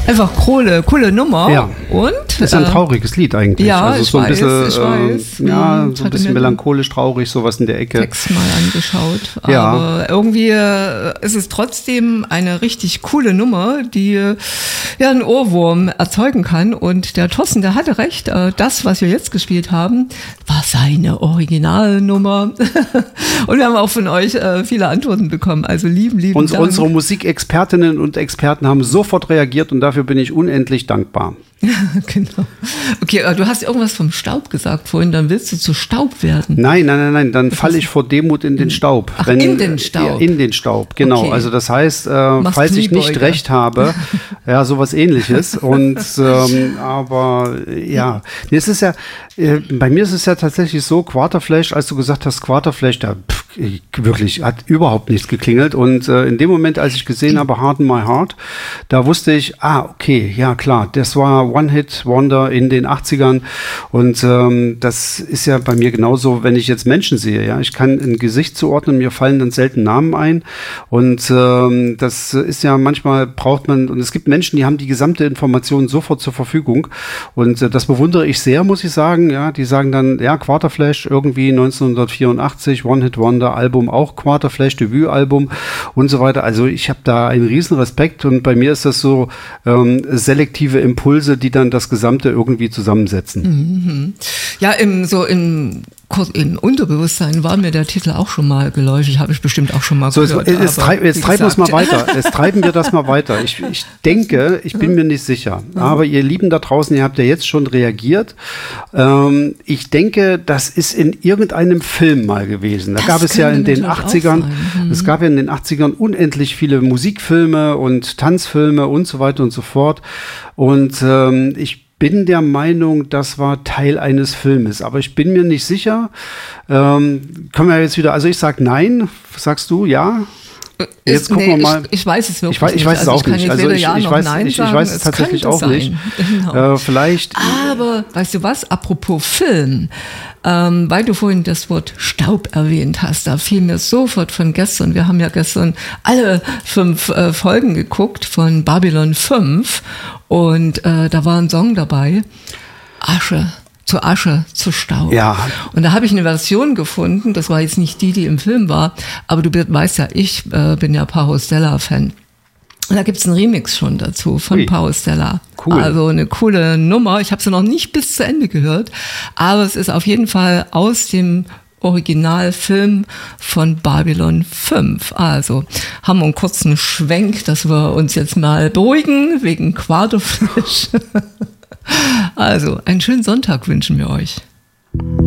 Einfach coole Nummer. Ja. Und? Das ist ein trauriges Lied eigentlich. Ja, also so ein bisschen, ich weiß. Ja, so ein bisschen melancholisch, traurig, sowas in der Ecke. Text mal angeschaut. Ja. Aber irgendwie ist es trotzdem eine richtig coole Nummer, die ja einen Ohrwurm erzeugen kann. Und der Thorsten, der hatte recht. Das, was wir jetzt gespielt haben, war seine Originalnummer. Und wir haben auch von euch viele Antworten bekommen. Also lieben Dank. Unsere Musikexpertinnen und Experten haben sofort reagiert und dafür bin ich unendlich dankbar. Genau. Okay, du hast irgendwas vom Staub gesagt vorhin, dann willst du zu Staub werden. Nein, dann falle ich vor Demut in den Staub. Ach, in den Staub? In den Staub, genau. Okay. Also das heißt, falls ich nicht recht habe, ja, sowas Ähnliches. Und aber ja, es ist ja, bei mir ist es ja tatsächlich so, Quarterflash, als du gesagt hast, Quarterflash, da wirklich hat überhaupt nichts geklingelt. Und in dem Moment, als ich gesehen habe, Harden My Heart, da wusste ich, okay, ja klar, das war One-Hit-Wonder in den 80ern. Und das ist ja bei mir genauso, wenn ich jetzt Menschen sehe. Ja, ich kann ein Gesicht zuordnen, mir fallen dann selten Namen ein. Und das ist ja manchmal braucht man, und es gibt Menschen, die haben die gesamte Information sofort zur Verfügung. Und das bewundere ich sehr, muss ich sagen. Ja, die sagen dann, ja, Quarterflash irgendwie 1984, One-Hit-Wonder, Album auch Quarterflash, Debütalbum und so weiter. Also ich habe da einen riesen Respekt und bei mir ist das so selektive Impulse, die dann das Gesamte irgendwie zusammensetzen. Mhm. Ja, im Unterbewusstsein war mir der Titel auch schon mal geläufig, habe ich bestimmt auch schon mal gehört. Jetzt treiben wir es mal weiter. Jetzt treiben wir das mal weiter. Ich denke, ich bin mir nicht sicher, aber ihr Lieben da draußen, ihr habt ja jetzt schon reagiert. Ich denke, das ist in irgendeinem Film mal gewesen. Da gab es ja in den 80ern, es gab ja in den 80ern unendlich viele Musikfilme und Tanzfilme und so weiter und so fort. Und ich bin der Meinung, das war Teil eines Filmes, aber ich bin mir nicht sicher. Können wir jetzt wieder, also ich sage nein, sagst du ja? Jetzt gucken wir mal. Ich weiß es wirklich nicht. Ich weiß es auch nicht. Also ich weiß es es tatsächlich auch nicht. Genau. Vielleicht. Aber weißt du was? Apropos Film, weil du vorhin das Wort Staub erwähnt hast, da fiel mir sofort von gestern. Wir haben ja gestern alle 5 Folgen geguckt von Babylon 5 und da war ein Song dabei, Asche zu Staub. Ja. Und da habe ich eine Version gefunden, das war jetzt nicht die im Film war, aber du weißt ja, ich bin ja Paul Stella-Fan. Und da gibt es einen Remix schon dazu von Paul Stella. Cool. Also eine coole Nummer. Ich habe sie noch nicht bis zu Ende gehört, aber es ist auf jeden Fall aus dem Originalfilm von Babylon 5. Also haben wir einen kurzen Schwenk, dass wir uns jetzt mal beruhigen wegen Quarterflash. Also, einen schönen Sonntag wünschen wir euch.